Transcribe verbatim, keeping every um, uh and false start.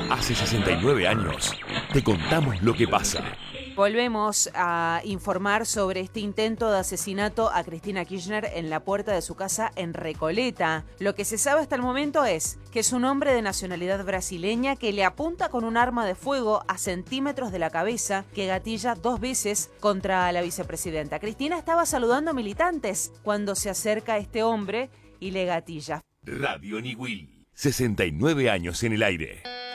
Hace sesenta y nueve años, te contamos lo que pasa. Volvemos a informar sobre este intento de asesinato a Cristina Kirchner en la puerta de su casa en Recoleta. Lo que se sabe hasta el momento es que es un hombre de nacionalidad brasileña que le apunta con un arma de fuego a centímetros de la cabeza que gatilla dos veces contra la vicepresidenta. Cristina estaba saludando a militantes cuando se acerca a este hombre y le gatilla. Radio Niwil, sesenta y nueve años en el aire.